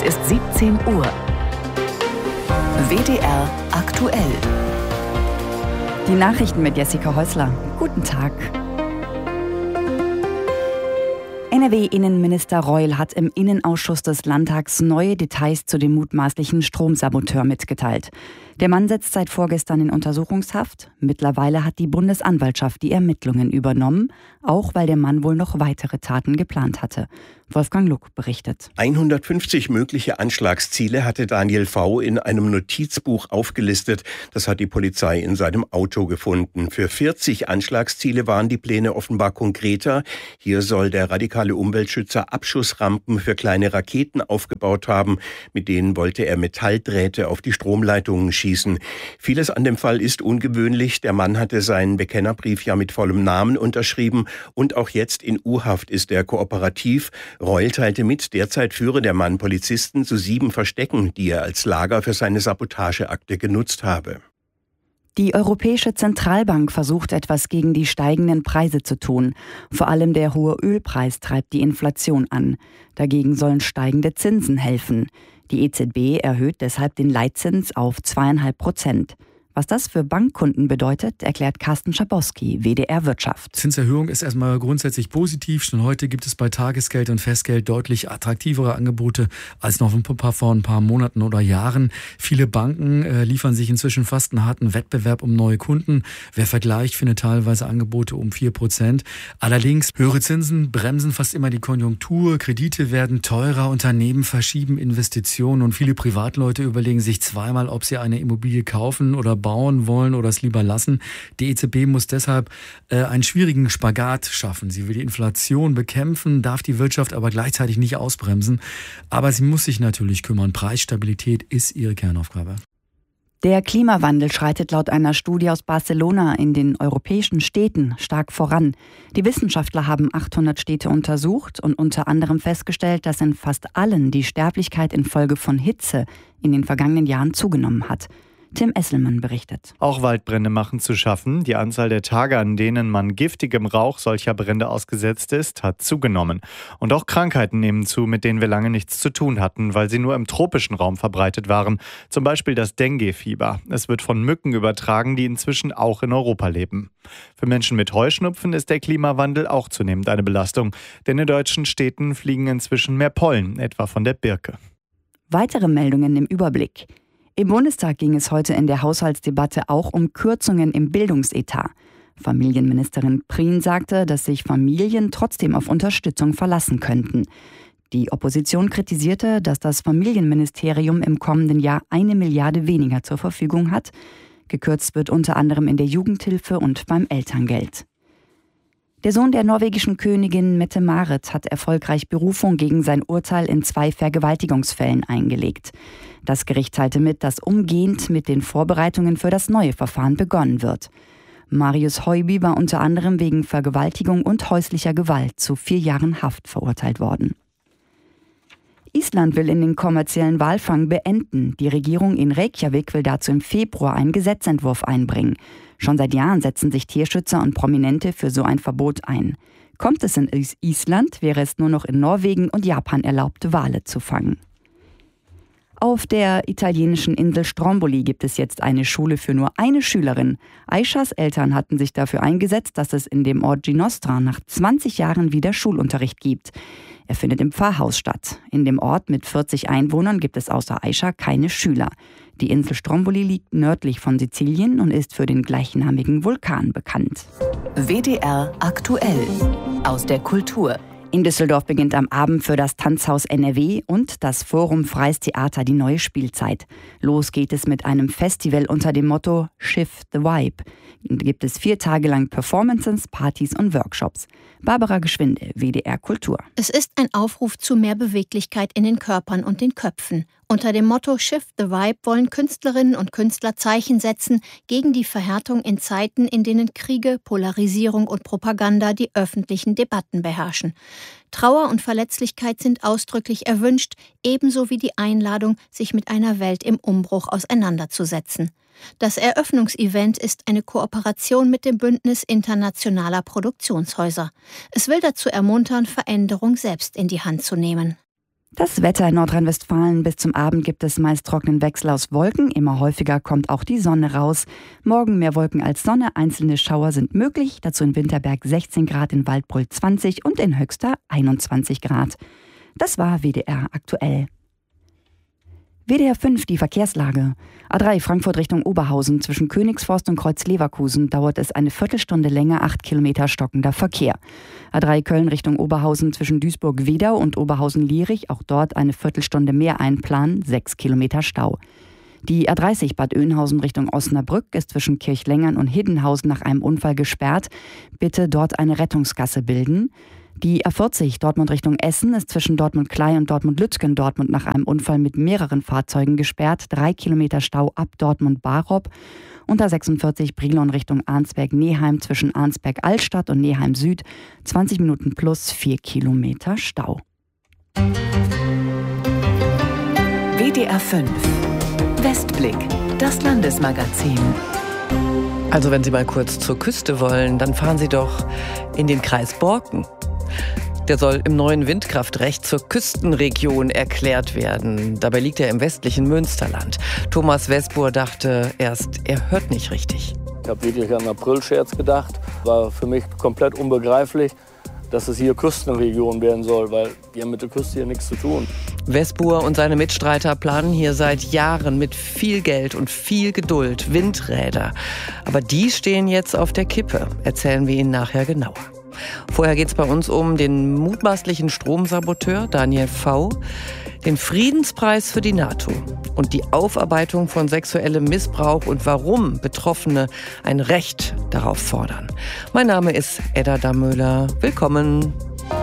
Es ist 17 Uhr. WDR aktuell. Die Nachrichten mit Jessica Häusler. Guten Tag. NRW-Innenminister Reul hat im Innenausschuss des Landtags neue Details zu dem mutmaßlichen Stromsaboteur mitgeteilt. Der Mann sitzt seit vorgestern in Untersuchungshaft. Mittlerweile hat die Bundesanwaltschaft die Ermittlungen übernommen, auch weil der Mann wohl noch weitere Taten geplant hatte. Wolfgang Luck berichtet. 150 mögliche Anschlagsziele hatte Daniel V. in einem Notizbuch aufgelistet. Das hat die Polizei in seinem Auto gefunden. Für 40 Anschlagsziele waren die Pläne offenbar konkreter. Hier soll der radikale Umweltschützer Abschussrampen für kleine Raketen aufgebaut haben. Mit denen wollte er Metalldrähte auf die Stromleitungen schießen. Vieles an dem Fall ist ungewöhnlich. Der Mann hatte seinen Bekennerbrief ja mit vollem Namen unterschrieben. Und auch jetzt in U-Haft ist er kooperativ. Reul teilte mit, derzeit führe der Mann Polizisten zu 7 Verstecken, die er als Lager für seine Sabotageakte genutzt habe. Die Europäische Zentralbank versucht etwas gegen die steigenden Preise zu tun. Vor allem der hohe Ölpreis treibt die Inflation an. Dagegen sollen steigende Zinsen helfen. Die EZB erhöht deshalb den Leitzins auf 2,5%. Was das für Bankkunden bedeutet, erklärt Carsten Schabowski, WDR Wirtschaft. Zinserhöhung ist erstmal grundsätzlich positiv. Schon heute gibt es bei Tagesgeld und Festgeld deutlich attraktivere Angebote als noch vor ein paar Monaten oder Jahren. Viele Banken liefern sich inzwischen fast einen harten Wettbewerb um neue Kunden. Wer vergleicht, findet teilweise Angebote um 4%. Allerdings, höhere Zinsen bremsen fast immer die Konjunktur. Kredite werden teurer, Unternehmen verschieben Investitionen und viele Privatleute überlegen sich zweimal, ob sie eine Immobilie kaufen oder bauen wollen oder es lieber lassen. Die EZB muss deshalb einen schwierigen Spagat schaffen. Sie will die Inflation bekämpfen, darf die Wirtschaft aber gleichzeitig nicht ausbremsen. Aber sie muss sich natürlich kümmern. Preisstabilität ist ihre Kernaufgabe. Der Klimawandel schreitet laut einer Studie aus Barcelona in den europäischen Städten stark voran. Die Wissenschaftler haben 800 Städte untersucht und unter anderem festgestellt, dass in fast allen die Sterblichkeit infolge von Hitze in den vergangenen Jahren zugenommen hat. Tim Esselmann berichtet. Auch Waldbrände machen zu schaffen. Die Anzahl der Tage, an denen man giftigem Rauch solcher Brände ausgesetzt ist, hat zugenommen. Und auch Krankheiten nehmen zu, mit denen wir lange nichts zu tun hatten, weil sie nur im tropischen Raum verbreitet waren. Zum Beispiel das Dengue-Fieber. Es wird von Mücken übertragen, die inzwischen auch in Europa leben. Für Menschen mit Heuschnupfen ist der Klimawandel auch zunehmend eine Belastung. Denn in deutschen Städten fliegen inzwischen mehr Pollen, etwa von der Birke. Weitere Meldungen im Überblick. Im Bundestag ging es heute in der Haushaltsdebatte auch um Kürzungen im Bildungsetat. Familienministerin Prien sagte, dass sich Familien trotzdem auf Unterstützung verlassen könnten. Die Opposition kritisierte, dass das Familienministerium im kommenden Jahr 1 Milliarde weniger zur Verfügung hat. Gekürzt wird unter anderem in der Jugendhilfe und beim Elterngeld. Der Sohn der norwegischen Königin Mette-Marit hat erfolgreich Berufung gegen sein Urteil in 2 Vergewaltigungsfällen eingelegt. Das Gericht teilte mit, dass umgehend mit den Vorbereitungen für das neue Verfahren begonnen wird. Marius Heuby war unter anderem wegen Vergewaltigung und häuslicher Gewalt zu 4 Jahren Haft verurteilt worden. Island will in den kommerziellen Walfang beenden. Die Regierung in Reykjavik will dazu im Februar einen Gesetzentwurf einbringen. Schon seit Jahren setzen sich Tierschützer und Prominente für so ein Verbot ein. Kommt es in Island, wäre es nur noch in Norwegen und Japan erlaubt, Wale zu fangen. Auf der italienischen Insel Stromboli gibt es jetzt eine Schule für nur eine Schülerin. Aishas Eltern hatten sich dafür eingesetzt, dass es in dem Ort Ginostra nach 20 Jahren wieder Schulunterricht gibt. Er findet im Pfarrhaus statt. In dem Ort mit 40 Einwohnern gibt es außer Aisha keine Schüler. Die Insel Stromboli liegt nördlich von Sizilien und ist für den gleichnamigen Vulkan bekannt. WDR aktuell aus der Kultur. In Düsseldorf beginnt am Abend für das Tanzhaus NRW und das Forum Freies Theater die neue Spielzeit. Los geht es mit einem Festival unter dem Motto Shift the Vibe. Da gibt es 4 Tage lang Performances, Partys und Workshops. Barbara Geschwinde, WDR Kultur. Es ist ein Aufruf zu mehr Beweglichkeit in den Körpern und den Köpfen. Unter dem Motto Shift the Vibe wollen Künstlerinnen und Künstler Zeichen setzen gegen die Verhärtung in Zeiten, in denen Kriege, Polarisierung und Propaganda die öffentlichen Debatten beherrschen. Trauer und Verletzlichkeit sind ausdrücklich erwünscht, ebenso wie die Einladung, sich mit einer Welt im Umbruch auseinanderzusetzen. Das Eröffnungsevent ist eine Kooperation mit dem Bündnis internationaler Produktionshäuser. Es will dazu ermuntern, Veränderung selbst in die Hand zu nehmen. Das Wetter in Nordrhein-Westfalen: bis zum Abend gibt es meist trockenen Wechsel aus Wolken. Immer häufiger kommt auch die Sonne raus. Morgen mehr Wolken als Sonne. Einzelne Schauer sind möglich. Dazu in Winterberg 16 Grad, in Waldbröl 20 und in Höxter 21 Grad. Das war WDR aktuell. WDR 5, die Verkehrslage. A3 Frankfurt Richtung Oberhausen. Zwischen Königsforst und Kreuz-Leverkusen dauert es eine Viertelstunde länger, 8 Kilometer stockender Verkehr. A3 Köln Richtung Oberhausen. Zwischen Duisburg-Wedau und Oberhausen-Lierich. Auch dort eine Viertelstunde mehr einplanen, 6 Kilometer Stau. Die A30 Bad Oeynhausen Richtung Osnabrück ist zwischen Kirchlengern und Hiddenhausen nach einem Unfall gesperrt. Bitte dort eine Rettungsgasse bilden. Die A40 Dortmund Richtung Essen ist zwischen Dortmund-Klei und Dortmund-Lütgendortmund nach einem Unfall mit mehreren Fahrzeugen gesperrt. 3 Kilometer Stau ab Dortmund-Barop. Und A46 Brilon Richtung Arnsberg-Neheim zwischen Arnsberg-Altstadt und Neheim-Süd. 20 Minuten plus 4 Kilometer Stau. WDR 5 Westblick, das Landesmagazin. Also wenn Sie mal kurz zur Küste wollen, dann fahren Sie doch in den Kreis Borken. Der soll im neuen Windkraftrecht zur Küstenregion erklärt werden. Dabei liegt er im westlichen Münsterland. Thomas Westbohr dachte erst, er hört nicht richtig. Ich habe wirklich an einen Aprilscherz gedacht. War für mich komplett unbegreiflich, dass es hier Küstenregion werden soll, weil die haben mit der Küste hier nichts zu tun. Westbohr und seine Mitstreiter planen hier seit Jahren mit viel Geld und viel Geduld Windräder. Aber die stehen jetzt auf der Kippe. Erzählen wir Ihnen nachher genauer. Vorher geht es bei uns um den mutmaßlichen Stromsaboteur Daniel V., den Friedenspreis für die NATO und die Aufarbeitung von sexuellem Missbrauch und warum Betroffene ein Recht darauf fordern. Mein Name ist Edda Dammöller. Willkommen.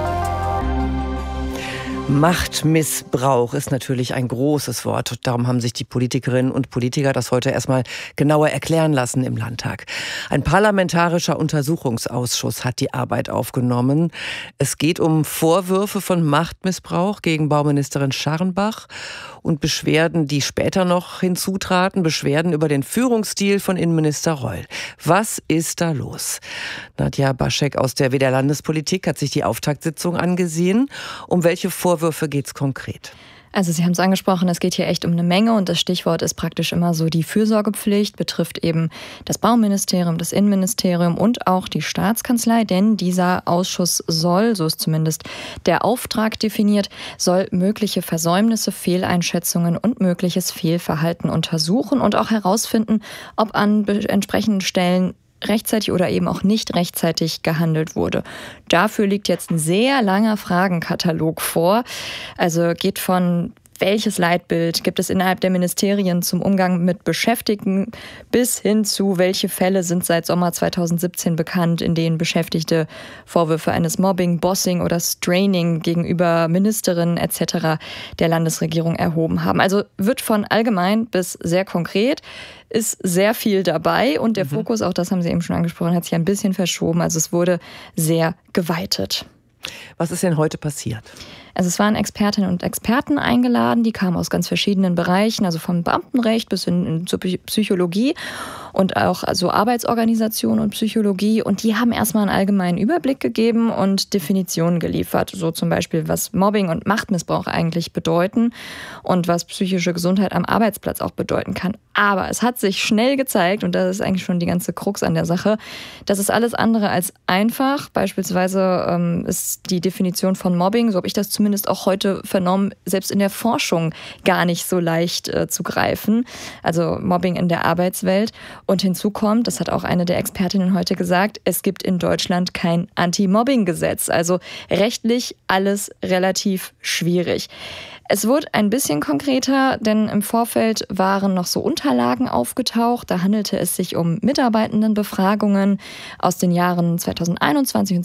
Machtmissbrauch ist natürlich ein großes Wort. Darum haben sich die Politikerinnen und Politiker das heute erstmal genauer erklären lassen im Landtag. Ein parlamentarischer Untersuchungsausschuss hat die Arbeit aufgenommen. Es geht um Vorwürfe von Machtmissbrauch gegen Bauministerin Scharrenbach und Beschwerden, die später noch hinzutraten, Beschwerden über den Führungsstil von Innenminister Reul. Was ist da los? Nadja Baschek aus der WDR Landespolitik hat sich die Auftaktsitzung angesehen. Um welche Vorwürfe geht es konkret? Also Sie haben es angesprochen, es geht hier echt um eine Menge und das Stichwort ist praktisch immer so die Fürsorgepflicht, betrifft eben das Bauministerium, das Innenministerium und auch die Staatskanzlei, denn dieser Ausschuss soll, so ist zumindest der Auftrag definiert, soll mögliche Versäumnisse, Fehleinschätzungen und mögliches Fehlverhalten untersuchen und auch herausfinden, ob an entsprechenden Stellen rechtzeitig oder eben auch nicht rechtzeitig gehandelt wurde. Dafür liegt jetzt ein sehr langer Fragenkatalog vor. Also geht von welches Leitbild gibt es innerhalb der Ministerien zum Umgang mit Beschäftigten bis hin zu welche Fälle sind seit Sommer 2017 bekannt, in denen Beschäftigte Vorwürfe eines Mobbing, Bossing oder Straining gegenüber Ministerinnen etc. der Landesregierung erhoben haben. Also wird von allgemein bis sehr konkret, ist sehr viel dabei und der Fokus, auch das haben Sie eben schon angesprochen, hat sich ein bisschen verschoben. Also es wurde sehr geweitet. Was ist denn heute passiert? Also es waren Expertinnen und Experten eingeladen, die kamen aus ganz verschiedenen Bereichen, also vom Beamtenrecht bis hin zur Psychologie und auch also Arbeitsorganisation und Psychologie. Und die haben erstmal einen allgemeinen Überblick gegeben und Definitionen geliefert. So zum Beispiel, was Mobbing und Machtmissbrauch eigentlich bedeuten und was psychische Gesundheit am Arbeitsplatz auch bedeuten kann. Aber es hat sich schnell gezeigt, und das ist eigentlich schon die ganze Krux an der Sache, das ist alles andere als einfach. Beispielsweise ist die Definition von Mobbing, so habe ich das zumindest auch heute vernommen, selbst in der Forschung gar nicht so leicht zu greifen. Also Mobbing in der Arbeitswelt. Und hinzu kommt, das hat auch eine der Expertinnen heute gesagt, es gibt in Deutschland kein Anti-Mobbing-Gesetz. Also rechtlich alles relativ schwierig. Es wurde ein bisschen konkreter, denn im Vorfeld waren noch so Unterlagen aufgetaucht. Da handelte es sich um Mitarbeitendenbefragungen aus den Jahren 2021 und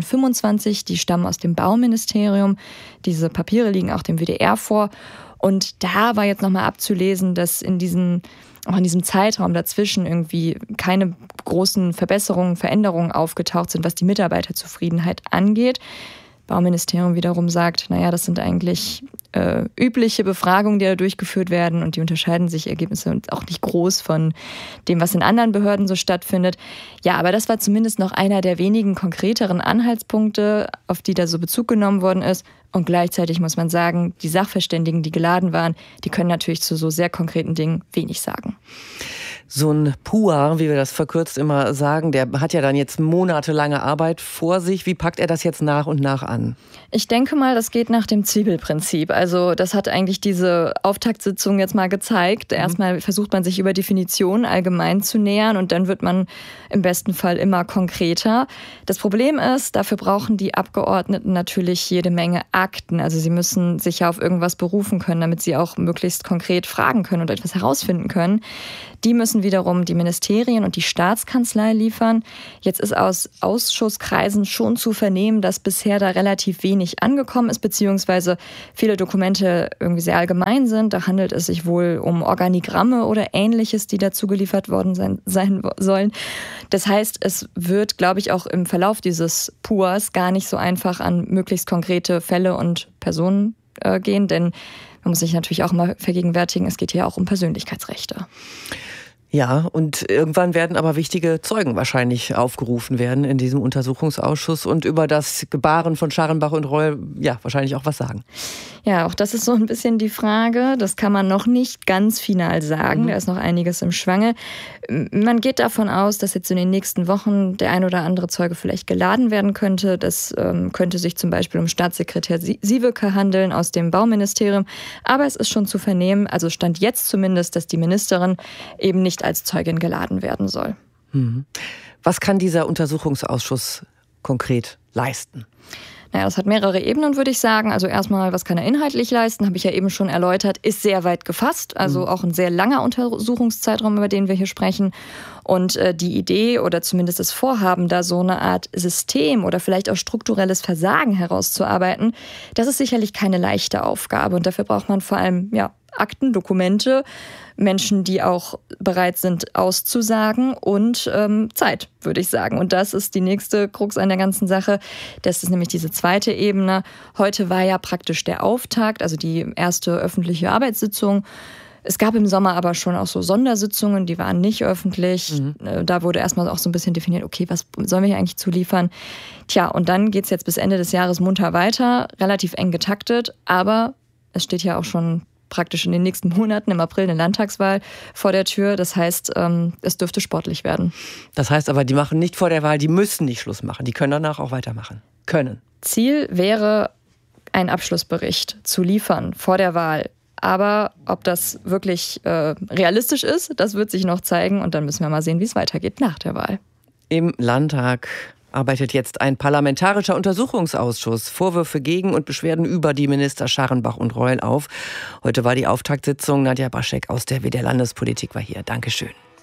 2025. Die stammen aus dem Bauministerium. Diese Papiere liegen auch dem WDR vor. Und da war jetzt nochmal abzulesen, dass auch in diesem Zeitraum dazwischen irgendwie keine großen Verbesserungen, Veränderungen aufgetaucht sind, was die Mitarbeiterzufriedenheit angeht. Bauministerium wiederum sagt, naja, das sind eigentlich übliche Befragungen, die da durchgeführt werden, und die unterscheiden sich Ergebnisse auch nicht groß von dem, was in anderen Behörden so stattfindet. Ja, aber das war zumindest noch einer der wenigen konkreteren Anhaltspunkte, auf die da so Bezug genommen worden ist. Und gleichzeitig muss man sagen, die Sachverständigen, die geladen waren, die können natürlich zu so sehr konkreten Dingen wenig sagen. So ein PUA, wie wir das verkürzt immer sagen, der hat ja dann jetzt monatelange Arbeit vor sich. Wie packt er das jetzt nach und nach an? Ich denke mal, das geht nach dem Zwiebelprinzip. Also das hat eigentlich diese Auftaktsitzung jetzt mal gezeigt. Erstmal versucht man sich über Definitionen allgemein zu nähern und dann wird man im besten Fall immer konkreter. Das Problem ist, dafür brauchen die Abgeordneten natürlich jede Menge Akten. Also sie müssen sich ja auf irgendwas berufen können, damit sie auch möglichst konkret fragen können und etwas herausfinden können. Die müssen wiederum die Ministerien und die Staatskanzlei liefern. Jetzt ist aus Ausschusskreisen schon zu vernehmen, dass bisher da relativ wenig angekommen ist, beziehungsweise viele Dokumente irgendwie sehr allgemein sind. Da handelt es sich wohl um Organigramme oder Ähnliches, die dazu geliefert worden sein sollen. Das heißt, es wird, glaube ich, auch im Verlauf dieses PUAs gar nicht so einfach an möglichst konkrete Fälle und Personen gehen, denn man muss sich natürlich auch mal vergegenwärtigen, es geht hier auch um Persönlichkeitsrechte. Ja, und irgendwann werden aber wichtige Zeugen wahrscheinlich aufgerufen werden in diesem Untersuchungsausschuss und über das Gebaren von Scharrenbach und Reul ja wahrscheinlich auch was sagen. Ja, auch das ist so ein bisschen die Frage. Das kann man noch nicht ganz final sagen. Da ist noch einiges im Schwange. Man geht davon aus, dass jetzt in den nächsten Wochen der ein oder andere Zeuge vielleicht geladen werden könnte. Das könnte sich zum Beispiel um Staatssekretär Sieweke handeln aus dem Bauministerium. Aber es ist schon zu vernehmen, also Stand jetzt zumindest, dass die Ministerin eben nicht als Zeugin geladen werden soll. Was kann dieser Untersuchungsausschuss konkret leisten? Naja, das hat mehrere Ebenen, würde ich sagen. Also erstmal, was kann er inhaltlich leisten, habe ich ja eben schon erläutert, ist sehr weit gefasst. Also auch ein sehr langer Untersuchungszeitraum, über den wir hier sprechen. Und die Idee oder zumindest das Vorhaben, da so eine Art System oder vielleicht auch strukturelles Versagen herauszuarbeiten, das ist sicherlich keine leichte Aufgabe. Und dafür braucht man vor allem Akten, Dokumente, Menschen, die auch bereit sind auszusagen und Zeit, würde ich sagen. Und das ist die nächste Krux an der ganzen Sache. Das ist nämlich diese zweite Ebene. Heute war ja praktisch der Auftakt, also die erste öffentliche Arbeitssitzung. Es gab im Sommer aber schon auch so Sondersitzungen, die waren nicht öffentlich. Da wurde erstmal auch so ein bisschen definiert, okay, was sollen wir hier eigentlich zuliefern? Tja, und dann geht es jetzt bis Ende des Jahres munter weiter, relativ eng getaktet, aber es steht ja auch schon praktisch in den nächsten Monaten, im April, eine Landtagswahl vor der Tür. Das heißt, es dürfte sportlich werden. Das heißt aber, die machen nicht vor der Wahl, die müssen nicht Schluss machen. Die können danach auch weitermachen. Ziel wäre, einen Abschlussbericht zu liefern vor der Wahl. Aber ob das wirklich realistisch ist, das wird sich noch zeigen. Und dann müssen wir mal sehen, wie es weitergeht nach der Wahl. Im Landtag arbeitet jetzt ein parlamentarischer Untersuchungsausschuss. Vorwürfe gegen und Beschwerden über die Minister Scharrenbach und Reul auf. Heute war die Auftaktsitzung. Nadja Baschek aus der WDR Landespolitik war hier. Dankeschön.